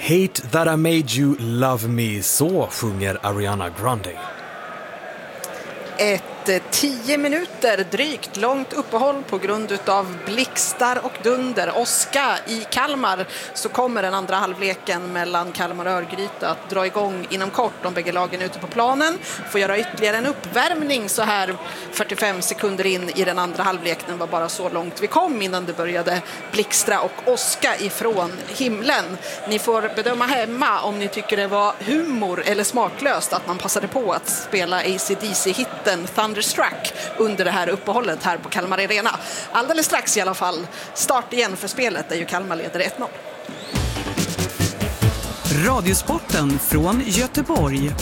Hate that I made you love me, så sjunger Ariana Grande. 10 minuter drygt långt uppehåll på grund av blixtar och dunder. Åska i Kalmar, så kommer den andra halvleken mellan Kalmar och Örgryte att dra igång inom kort. De bägge lagen ute på planen får göra ytterligare en uppvärmning så här 45 sekunder in i den andra halvleken. Var bara så långt vi kom innan det började blixtra och åska ifrån himlen. Ni får bedöma hemma om ni tycker det var humor eller smaklöst att man passade på att spela AC/DC-hitten Thunderstruck under det här uppehållet här på Kalmar Arena. Alldeles strax i alla fall start igen för spelet där ju Kalmar leder 1-0. Radiosporten från Göteborg.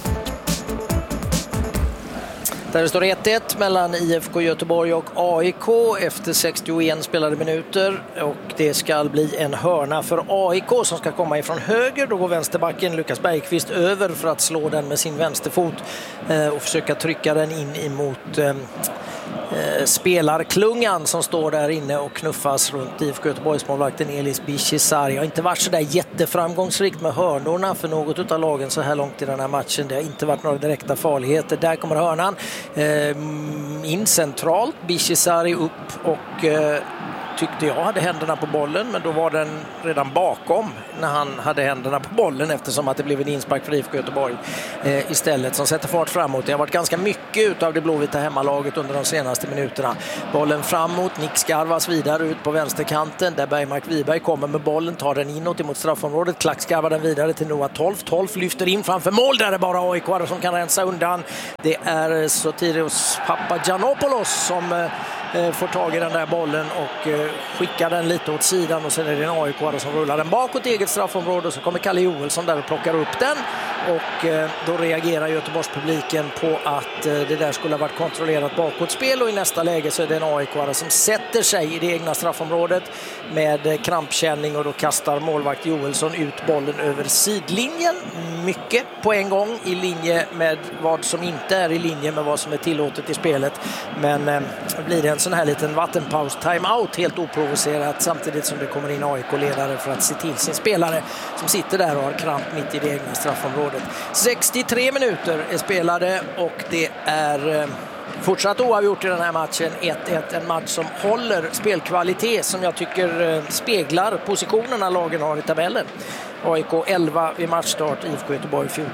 Där det står 1-1 mellan IFK Göteborg och AIK efter 61 spelade minuter, och det ska bli en hörna för AIK som ska komma ifrån höger. Då går vänsterbacken Lukas Bergqvist över för att slå den med sin vänsterfot och försöka trycka den in emot spelarklungan som står där inne och knuffas runt IFK Göteborgs målvakten Elis Bishizar. Har inte varit så där jätteframgångsrikt med hörnorna för något av lagen så här långt i den här matchen. Det har inte varit några direkta farligheter. Där kommer hörnan in centralt. Bishizar upp och tyckte jag hade händerna på bollen, men då var den redan bakom när han hade händerna på bollen, eftersom att det blev en inspark för IFK Göteborg istället som sätter fart framåt. Det har varit ganska mycket utav det blåvita hemmalaget under de senaste minuterna. Bollen framåt, Nick skarvas vidare ut på vänsterkanten där Bergmark Wiberg kommer med bollen, tar den inåt emot straffområdet, Klack skarvar den vidare till Noah Tolf. Tolf lyfter in framför mål, där är bara AIK som kan rensa undan. Det är Sotirios Papagiannopoulos som får tag i den där bollen och skickar den lite åt sidan, och sen är det en AIK som rullar den bakåt i eget straffområde, och så kommer Kalle Joelsson där och plockar upp den, och då reagerar Göteborgspubliken på att det där skulle ha varit kontrollerat bakåtspel, och i nästa läge så är det en AIK som sätter sig i det egna straffområdet med krampkänning, och då kastar målvakt Joelsson ut bollen över sidlinjen. Mycket på en gång i linje med vad som inte är i linje med vad som är tillåtet i spelet, men blir det en sån här liten vattenpaus, timeout helt oprovocerat, samtidigt som det kommer in AIK-ledare för att se till sin spelare som sitter där och har kramp mitt i det egna straffområdet. 63 minuter är spelade och det är fortsatt oavgjort i den här matchen. 1-1, en match som håller spelkvalitet som jag tycker speglar positionerna lagen har i tabellen. AIK 11 vid matchstart, IFK Göteborg 14.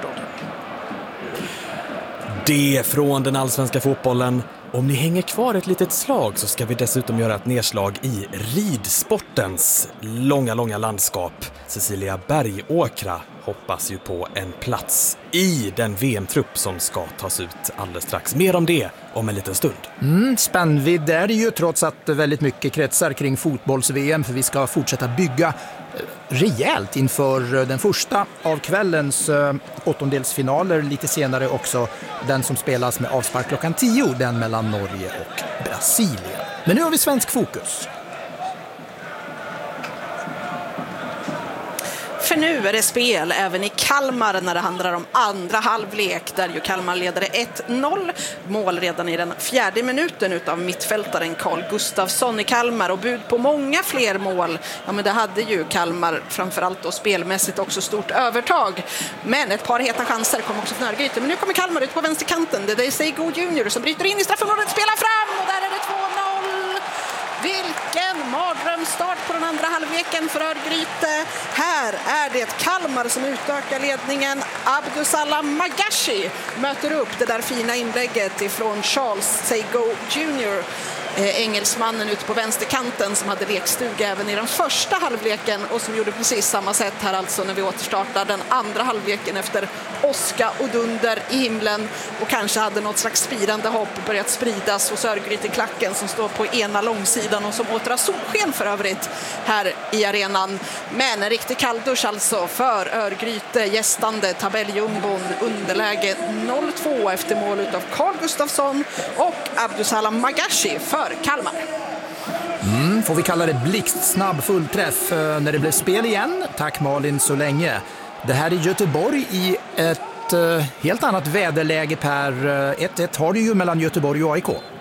Det från den allsvenska fotbollen. Om ni hänger kvar ett litet slag så ska vi dessutom göra ett nedslag i ridsportens långa landskap. Cecilia Bergåkra hoppas ju på en plats i den VM-trupp som ska tas ut alldeles strax. Mer om det om en liten stund. Spännvidd är det ju, trots att väldigt mycket kretsar kring fotbolls-VM, för vi ska fortsätta bygga rejält inför den första av kvällens åttondelsfinaler, lite senare också den som spelas med avspark klockan 10, den mellan Norge och Brasilien. Men nu har vi svensk fokus. För nu är det spel även i Kalmar när det handlar om andra halvlek, där ju Kalmar leder 1-0. Mål redan i den 4:e minuten utav mittfältaren Carl Gustafsson i Kalmar, och bud på många fler mål. Ja, men det hade ju Kalmar framförallt och spelmässigt också stort övertag. Men ett par heta chanser kom också från Örgryte. Men nu kommer Kalmar ut på vänsterkanten. Det är Seigo Junior som bryter in i straffområdet, spelar fram, och där är det 2-0. Vilken mardrömsstart på den andra halvleken för Örgryte. Här är det Kalmar som utökar ledningen. Abdusalam Magashi möter upp det där fina inlägget ifrån Charles Seigo Junior. Engelsmannen ute på vänsterkanten som hade lekstuga även i den första halvleken och som gjorde precis samma sätt här alltså när vi återstartar den andra halvleken efter åska och dunder i himlen, och kanske hade något slags spirande hopp börjat spridas hos Örgryte-klacken som står på ena långsidan och som åter solsken för övrigt här i arenan. Men en riktig kalldusch alltså för Örgryte, gästande tabelljumbon, underläge 0-2 efter mål av Carl Gustafsson och Abdusalam Magashi för Kalmar. Får vi kalla det blixtsnabb fullträff när det blev spel igen. Tack Malin så länge. Det här är Göteborg i ett helt annat väderläge, Per. 1-1 har det ju mellan Göteborg och AIK.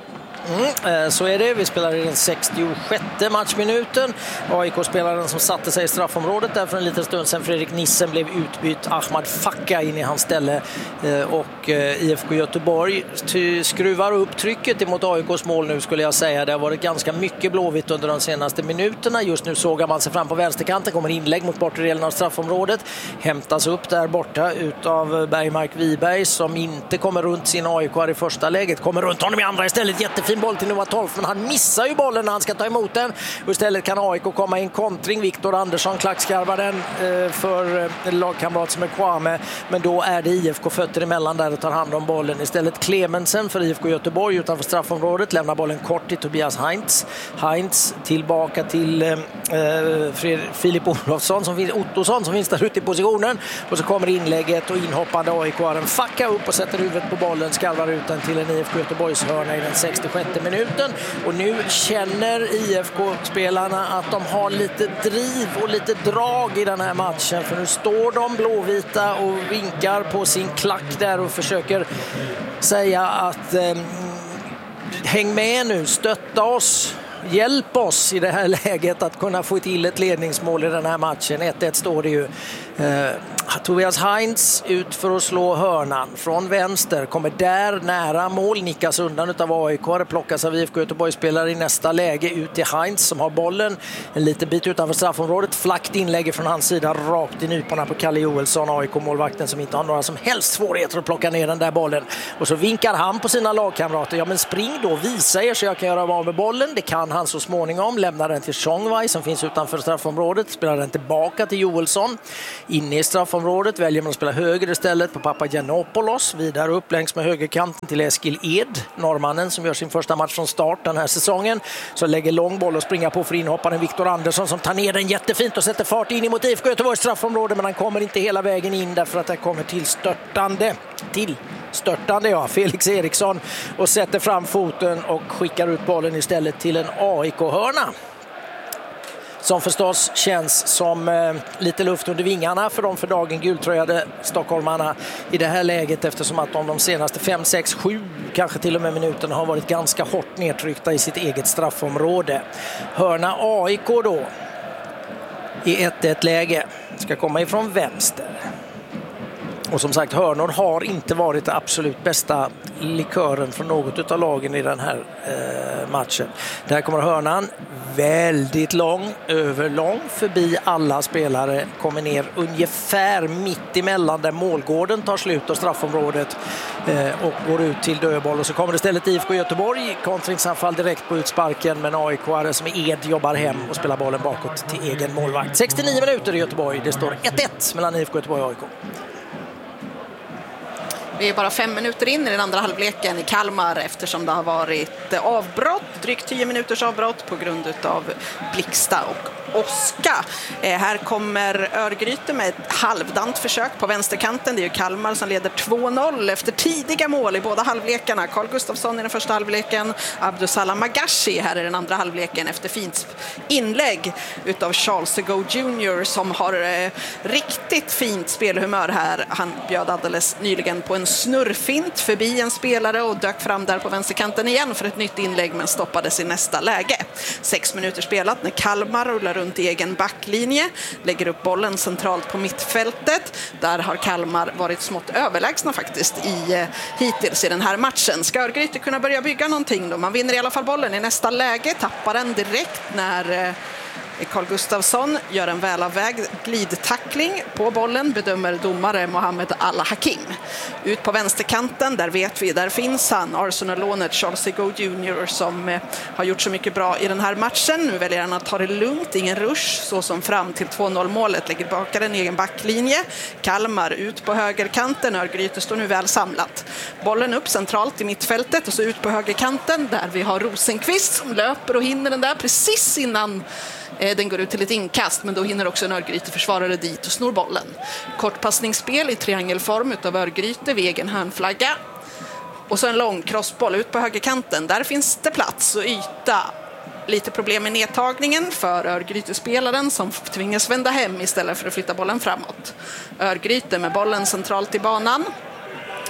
Så är det. Vi spelar i den 66:e matchminuten. AIK-spelaren som satte sig i straffområdet där för en liten stund sedan, Fredrik Nissen, blev utbytt. Ahmad Facka in i hans ställe. Och IFK Göteborg skruvar upp trycket emot AIKs mål nu, skulle jag säga. Det har varit ganska mycket blåvitt under de senaste minuterna. Just nu sågar man sig fram på vänsterkanten. Kommer inlägg mot bortre delen av straffområdet. Hämtas upp där borta utav Bergmark Wiberg som inte kommer runt sin AIK i första läget. Kommer runt honom i andra istället. Jättefin boll till Noah Tolf, men han missar ju bollen när han ska ta emot den. Och istället kan AIK komma i en kontring. Viktor Andersson klackskarvar den för lagkamrat som är Kwame. Men då är det IFK fötter emellan där och tar hand om bollen. Istället Clemensen för IFK Göteborg utanför straffområdet. Lämnar bollen kort till Tobias Heinz. Heinz tillbaka till Filip Olofsson Ottosson som finns där ute i positionen. Och så kommer inlägget och inhoppande AIK-aren Facka upp och sätter huvudet på bollen. Skarvar ut den till en IFK Göteborgs hörna i den 66:e minuten. Och nu känner IFK-spelarna att de har lite driv och lite drag i den här matchen. För nu står de blåvita och vinkar på sin klack där och försöker säga att häng med nu, stötta oss. Hjälp oss i det här läget att kunna få till ett ledningsmål i den här matchen. 1-1 står det ju. Tobias Heinz ut för att slå hörnan från vänster, kommer där nära mål, nickas undan utav AIK, plockas av IFK Göteborg-spelare i nästa läge ut till Heinz som har bollen en liten bit utanför straffområdet. Flackt inlägg från hans sida rakt i nyporna på Kalle Joelsson, AIK-målvakten som inte har några som helst svårigheter att plocka ner den där bollen. Och så vinkar han på sina lagkamrater. Ja, men spring då, visa er så jag kan göra av med bollen. Det kan han så småningom. Lämnar den till Chongwei som finns utanför straffområdet. Spelar den tillbaka till Joelsson. Inne i straffområdet väljer man att spela höger istället på Papagiannopoulos. Vidare upp längs med högerkanten till Eskil Ed, norrmannen som gör sin första match från start den här säsongen. Så lägger lång boll och springer på för inhopparen Viktor Andersson som tar ner den jättefint och sätter fart in mot IFK Göteborgs straffområde, men han kommer inte hela vägen in därför att det kommer till störtande Felix Eriksson och sätter fram foten och skickar ut bollen istället till en AIK-hörna. Som förstås känns som lite luft under vingarna för de för dagen gultröjade stockholmarna i det här läget, eftersom att de senaste 5, 6, 7 kanske till och med minuterna har varit ganska hårt nedtryckta i sitt eget straffområde. Hörna AIK då i 1-1 läge ska komma ifrån vänster. Och som sagt, hörnor har inte varit det absolut bästa likören från något av lagen i den här matchen. Där kommer hörnan väldigt lång, överlång, förbi alla spelare, kommer ner ungefär mitt emellan där målgården tar slut och straffområdet och går ut till dödboll. Och så kommer det istället IFK Göteborg, kontringsanfall direkt på utsparken, men AIK-are som är Ed jobbar hem och spelar bollen bakåt till egen målvakt. 69 minuter i Göteborg, det står 1-1 mellan IFK Göteborg och AIK. Vi är bara 5 minuter in i den andra halvleken i Kalmar eftersom det har varit avbrott, drygt 10 minuters avbrott på grund av Blixta och Oska. Här kommer Örgryte med ett halvdant försök på vänsterkanten. Det är ju Kalmar som leder 2-0 efter tidiga mål i båda halvlekarna. Carl Gustafsson i den första halvleken, Abdusalam Magashi här i den andra halvleken efter fint inlägg utav Charles de Gaulle Jr. som har riktigt fint spelhumör här. Han bjöd alldeles nyligen på en snurrfint förbi en spelare och dök fram där på vänsterkanten igen för ett nytt inlägg, men stoppades i nästa läge. 6 minuter spelat när Kalmar rullar runt i egen backlinje, lägger upp bollen centralt på mittfältet. Där har Kalmar varit smått överlägsna faktiskt hittills i den här matchen. Ska Örgryte kunna börja bygga någonting då? Man vinner i alla fall bollen i nästa läge, tappar den direkt när Carl Gustafsson gör en välavvägd glidtackling på bollen, bedömer domare Mohamed Al-Hakim. Ut på vänsterkanten, där vet vi, där finns han, Arsenal-lånet Charles de Gaulle Jr. som har gjort så mycket bra i den här matchen. Nu väljer han att ta det lugnt, ingen rush, så som fram till 2-0-målet, lägger baka den egen backlinje. Kalmar ut på högerkanten, Örgryte står nu väl samlat. Bollen upp centralt i mittfältet och så ut på högerkanten där vi har Rosenqvist som löper och hinner den där precis innan den går ut till ett inkast, men då hinner också en Örgryte-försvarare dit och snor bollen. Kortpassningsspel i triangelform utav Örgryte vid egen hörnflagga. Och så en lång crossboll ut på högerkanten. Där finns det plats och yta. Lite problem med nedtagningen för Örgryte-spelaren som tvingas vända hem istället för att flytta bollen framåt. Örgryte med bollen centralt i banan.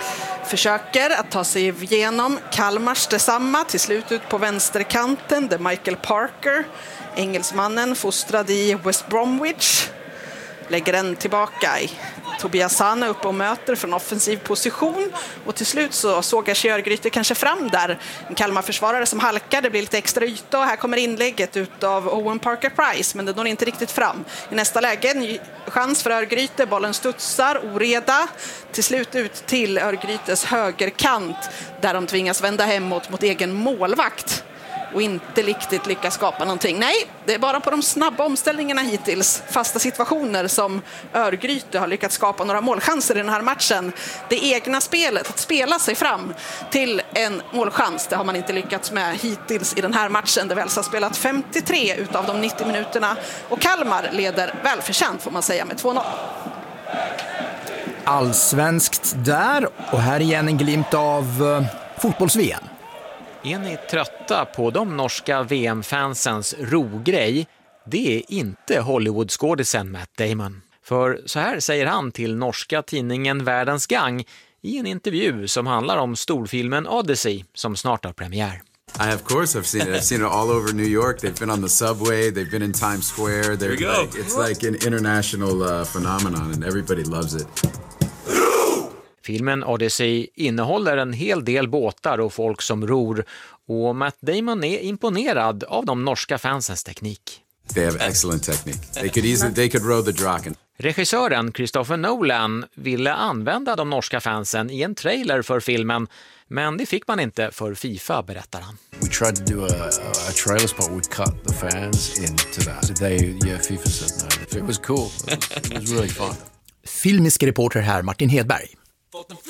försöker att ta sig igenom Kalmars detsamma, till slut ut på vänsterkanten där Michael Parker, engelsmannen fostrad i West Bromwich, lägger den tillbaka i Tobias Sana upp och möter från offensiv position, och till slut så sågar sig Örgryte kanske fram där. En Kalmar-försvarare som halkar, det blir lite extra yta och här kommer inlägget ut av Owen Parker Price, men det når inte riktigt fram. I nästa läge en chans för Örgryte, bollen studsar, oreda, till slut ut till Örgrytes högerkant där de tvingas vända hemåt mot egen målvakt och inte riktigt lyckas skapa någonting. Nej, det är bara på de snabba omställningarna hittills, fasta situationer, som Örgryte har lyckats skapa några målchanser i den här matchen. Det egna spelet, att spela sig fram till en målchans, det har man inte lyckats med hittills i den här matchen. Det väls har spelat 53 utav de 90 minuterna och Kalmar leder välförtjänt, får man säga, med 2-0. Allsvenskt där, och här igen en glimt av fotbolls-VM. Är ni trötta på de norska VM-fansens rogrej? Det är inte Hollywoodskådisen Matt Damon. För så här säger han till norska tidningen Världens Gang i en intervju som handlar om storfilmen Odyssey som snart har premiär. I've seen it all over New York. They've been on the subway. They've been in Times Square. It's like an international phenomenon and everybody loves it. Filmen Odyssey innehåller en hel del båtar och folk som ror, och Matt Damon är imponerad av de norska fansens teknik. They have excellent technique. They could row the Draken. Regissören Christopher Nolan ville använda de norska fansen i en trailer för filmen, men det fick man inte för FIFA, berättar han. We tried to do a trailer spot. We cut the fans into that. FIFA said no. It was cool. It was really fun. Filmisk reporter här, Martin Hedberg.